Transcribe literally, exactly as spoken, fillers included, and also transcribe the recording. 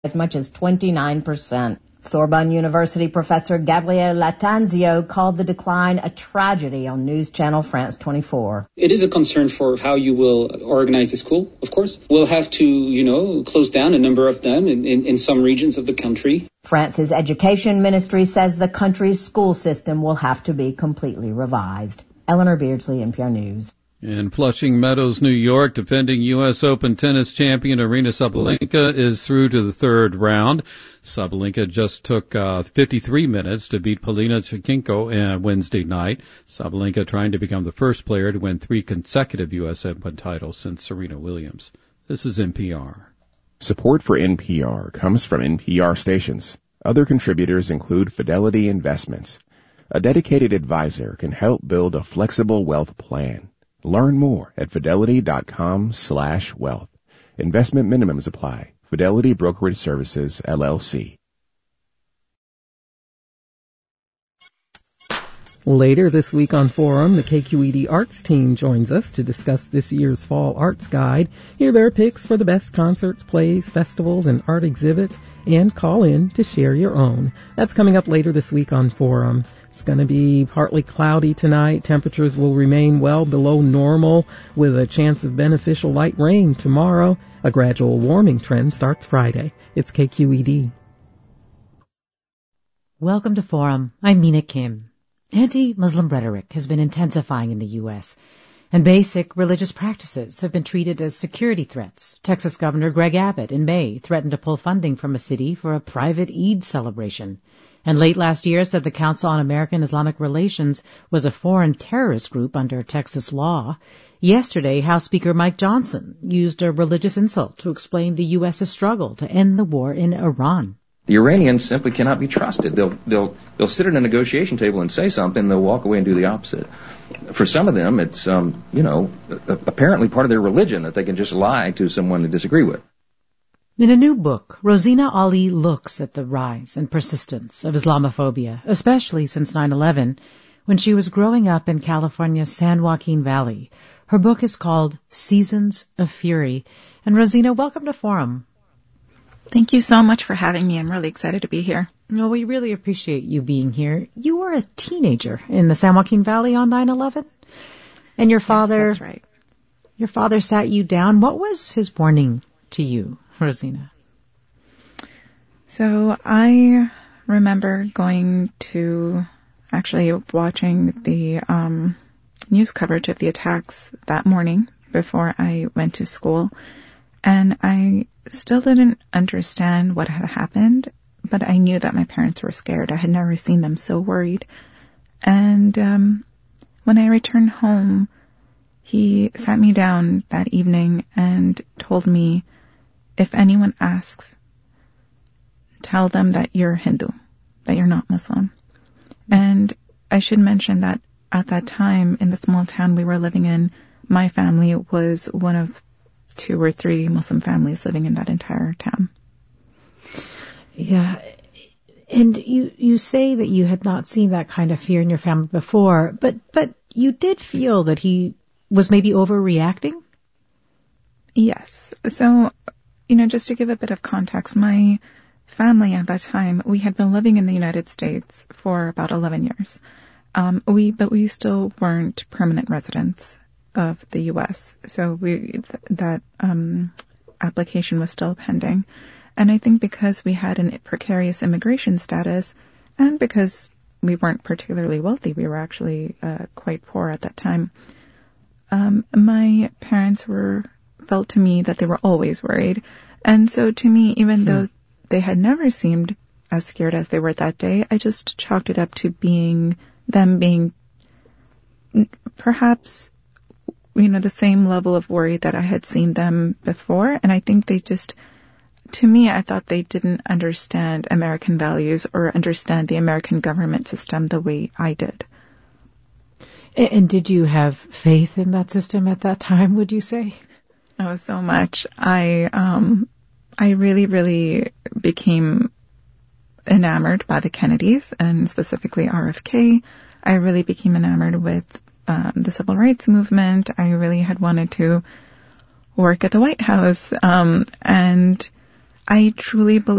as much as twenty-nine percent. Sorbonne University professor Gabriel Latanzio called the decline a tragedy on News Channel France twenty-four. It is a concern for how you will organize the school, of course. We'll have to, you know, close down a number of them in, in, in some regions of the country. France's education ministry says the country's school system will have to be completely revised. Eleanor Beardsley, N P R News. In Flushing Meadows, New York, defending U S Open tennis champion Aryna Sabalenka is through to the third round. Sabalenka just took uh, fifty-three minutes to beat Polina Shevchenko uh, Wednesday night. Sabalenka trying to become the first player to win three consecutive U S Open titles since Serena Williams. This is N P R. Support for N P R comes from N P R stations. Other contributors include Fidelity Investments. A dedicated advisor can help build a flexible wealth plan. Learn more at fidelity.com slash wealth. Investment minimums apply. Fidelity Brokerage Services, L L C. Later this week on Forum, the K Q E D Arts team joins us to discuss this year's Fall Arts Guide, hear their picks for the best concerts, plays, festivals, and art exhibits, and call in to share your own. That's coming up later this week on Forum. It's going to be partly cloudy tonight. Temperatures will remain well below normal with a chance of beneficial light rain tomorrow. A gradual warming trend starts Friday. It's K Q E D. Welcome to Forum. I'm Mina Kim. Anti-Muslim rhetoric has been intensifying in the U S, and basic religious practices have been treated as security threats. Texas Governor Greg Abbott in May threatened to pull funding from a city for a private Eid celebration. And late last year said the Council on American Islamic Relations was a foreign terrorist group under Texas law. Yesterday, House Speaker Mike Johnson used a religious insult to explain the U S's struggle to end the war in Iran. The Iranians simply cannot be trusted. They'll they'll they'll sit at a negotiation table and say something, they'll walk away and do the opposite. For some of them, it's um you know apparently part of their religion that they can just lie to someone they disagree with. In a new book, Rosina Ali looks at the rise and persistence of Islamophobia, especially since nine eleven, when she was growing up in California's San Joaquin Valley. Her book is called Seasons of Fury. And Rosina, welcome to Forum. Thank you so much for having me. I'm really excited to be here. No, we really appreciate you being here. You were a teenager in the San Joaquin Valley on nine eleven, and your father, yes, that's right. Your father sat you down. What was his warning to you, Rosina? So I remember going to, actually watching the um, news coverage of the attacks that morning before I went to school, and I still didn't understand what had happened, but I knew that my parents were scared. I had never seen them so worried. And um, when I returned home, he sat me down that evening and told me, if anyone asks, tell them that you're Hindu, that you're not Muslim. And I should mention that at that time, in the small town we were living in, my family was one of two or three Muslim families living in that entire town. Yeah. And you, you say that you had not seen that kind of fear in your family before, but, but you did feel that he was maybe overreacting? Yes. So, you know, just to give a bit of context, my family at that time, we had been living in the United States for about eleven years. Um, we, but we still weren't permanent residents of the U S. So we, th- that, um, application was still pending. And I think because we had an precarious immigration status and because we weren't particularly wealthy, we were actually, uh, quite poor at that time. Um, my parents were, felt to me that they were always worried. And so to me, even hmm. though they had never seemed as scared as they were that day, I just chalked it up to being, them being perhaps, you know, the same level of worry that I had seen them before. And I think they just, to me, I thought they didn't understand American values or understand the American government system the way I did. And did you have faith in that system at that time, would you say? Oh, so much. I, um, I really, really became enamored by the Kennedys and specifically R F K. I really became enamored with Um, the civil rights movement. I really had wanted to work at the White House. Um, and I truly believe